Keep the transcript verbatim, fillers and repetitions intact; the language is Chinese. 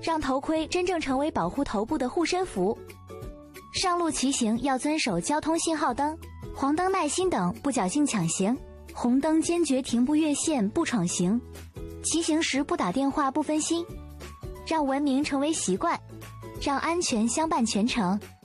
让头盔真正成为保护头部的护身符。上路骑行要遵守交通信号灯、黄灯耐心等，不侥幸抢行；红灯坚决停步越线，不闯行。骑行时不打电话，不分心，让文明成为习惯，让安全相伴全程。